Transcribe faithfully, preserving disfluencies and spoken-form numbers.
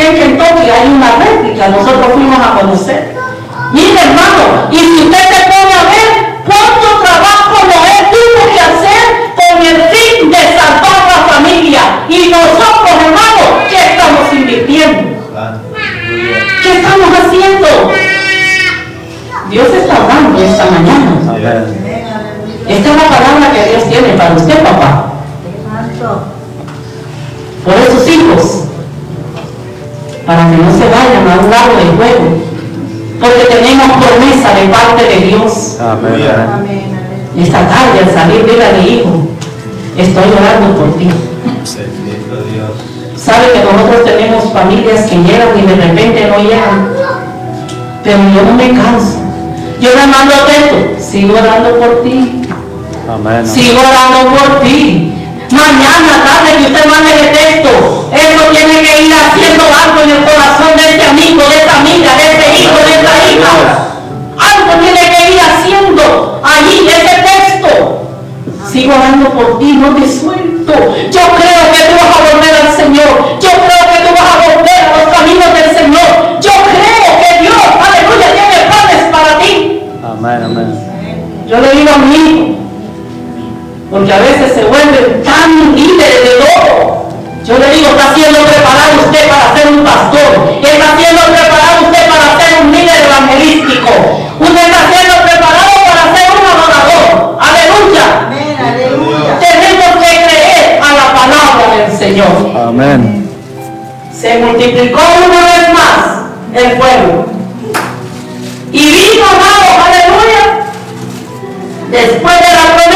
en Kentucky hay una réplica, nosotros fuimos a conocer. Mire, hermano, y si usted se pone a ver cuánto trabajo Noé tuvo que hacer con el fin de salvar la familia, y nosotros, hermanos, ¿qué estamos invirtiendo? ¿Qué estamos haciendo? Dios está hablando esta mañana. Esta es la palabra que Dios tiene para usted, papá. Por esos hijos, para que no se vayan a un lado del juego, porque tenemos promesa de parte de Dios. Amén. Esta tarde al salir, dígale, hijo, estoy orando por ti. Sabe que nosotros tenemos familias que llegan y de repente no llegan, pero yo no me canso. Yo le mando texto, sigo orando por ti. Amén. Sigo orando por ti. Mañana, tarde que usted mande el texto, eso tiene que ir haciendo algo en el corazón de ese amigo, de esa amiga, de ese hijo, de esa hija. Algo tiene que ir haciendo allí ese texto. Sigo orando por ti, no te suelto. Yo creo que tú vas a volver al Señor. Yo creo que tú vas a volver a los caminos del Señor. Yo creo que Dios, aleluya, tiene planes para ti. Amén, amén. Yo le digo a mi hijo, porque a veces se vuelven tan líderes de todo. Yo le digo, está siendo preparado usted para ser un pastor. Está siendo preparado usted para ser un líder evangelístico. Usted está siendo preparado para ser un adorador. Aleluya. Amén, aleluya. Tenemos que creer a la palabra del Señor. Amén. Se multiplicó una vez más el pueblo. Y vino, amado, aleluya, después de la promesa